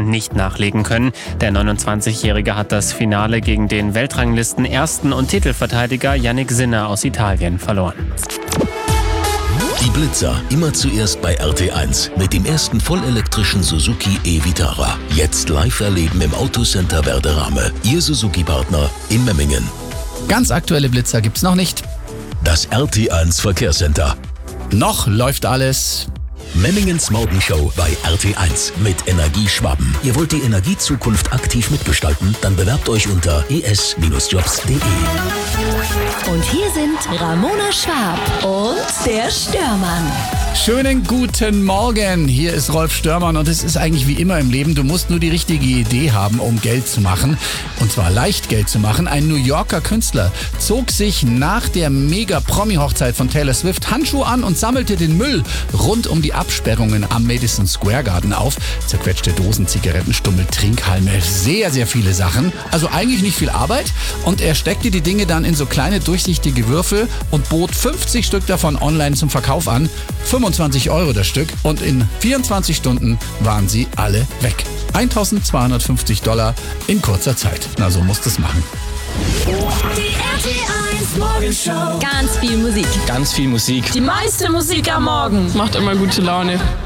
Rennen nicht nachlegen können. Der 29-Jährige hat das Finale gegen den Weltranglisten-Ersten und Titelverteidiger Yannick Sinner aus Italien verloren. Die Blitzer immer zuerst bei RT1 mit dem ersten vollelektrischen Suzuki e-Vitara. Jetzt live erleben im Autocenter Werderame. Ihr Suzuki-Partner in Memmingen. Ganz aktuelle Blitzer gibt's noch nicht. Das RT1 Verkehrscenter. Noch läuft alles. Memmingens Morgenshow bei RT1 mit Energie Schwaben. Ihr wollt die Energiezukunft aktiv mitgestalten? Dann bewerbt euch unter es-jobs.de. Und hier sind Ramona Schwab und der Störmann. Schönen guten Morgen, hier ist Rolf Störmann und es ist eigentlich wie immer im Leben, du musst nur die richtige Idee haben, um Geld zu machen. Und zwar leicht Geld zu machen. Ein New Yorker Künstler zog sich nach der Mega-Promi-Hochzeit von Taylor Swift Handschuhe an und sammelte den Müll rund um die Absperrungen am Madison Square Garden auf. Zerquetschte Dosen, Zigarettenstummel, Trinkhalme, sehr, sehr viele Sachen. Also eigentlich nicht viel Arbeit. Und er steckte die Dinge dann in so kleine durchsichtige Würfel und bot 50 Stück davon online zum Verkauf an. 25 € das Stück und in 24 Stunden waren sie alle weg. $1.250 in kurzer Zeit. Na, so musst du es machen. Die RT1 Morgenshow. Ganz viel Musik. Ganz viel Musik. Die meiste Musik am Morgen. Macht immer gute Laune.